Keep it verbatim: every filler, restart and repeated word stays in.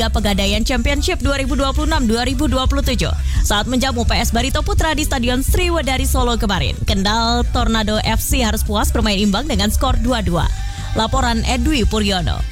Pegadaian Championship dua ribu dua puluh enam dua ribu dua puluh tujuh saat menjamu P S Barito Putra di Stadion Sriwedari Solo kemarin. Kendal Tornado F C harus puas bermain imbang dengan skor dua dua. Laporan Edwi Puryono.